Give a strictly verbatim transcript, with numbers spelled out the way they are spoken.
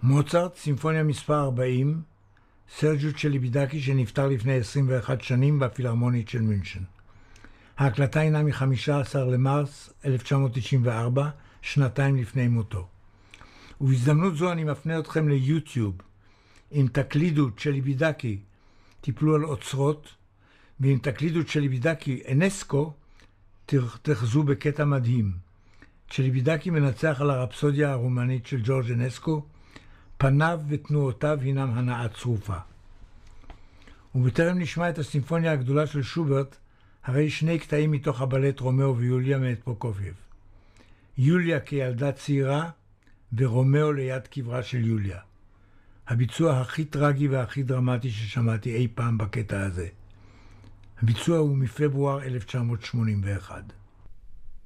מוצרט, סימפוניה מספר ארבעים, סרג'יו צ'ליבידקי שנפטר לפני עשרים ואחת שנים בפילהרמונית של מינכן. ההקלטה הינה מ-חמישה עשר למרס אלף תשע מאות תשעים וארבע, שנתיים לפני מותו. ובהזדמנות זו אני מפנה אתכם ליוטיוב. אם תקלידו צ'ליבידקי תיפלו על אוצרות, ואם תקלידו צ'ליבידקי אנסקו תחזו בקטע מדהים. צ'ליבידקי מנצח על הרפסודיה הרומנית של ג'ורג' אנסקו, פניו ותנועותיו הינם הנאה צרופה. ובטרם נשמע את הסימפוניה הגדולה של שוברט, הרי שני קטעים מתוך הבלט רומאו ויוליה מאת פרוקופייב. יוליה כילדה צעירה ורומאו ליד קברה של יוליה. הביצוע הכי טרגי והכי דרמטי ששמעתי אי פעם בקטע הזה. הביצוע הוא מפברואר אלף תשע מאות שמונים ואחת.